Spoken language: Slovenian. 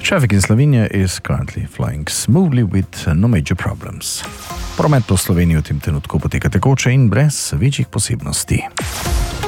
Traffic in Slovenia is currently flying smoothly with no major problems. Promet po Sloveniji v tem trenutku poteka tekoče in brez večjih posebnosti.